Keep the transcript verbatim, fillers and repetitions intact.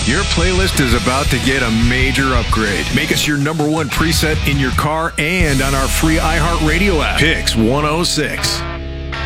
Your playlist is about to get a major upgrade. Make us your number one preset in your car and on our free iHeartRadio app. Pix one oh six.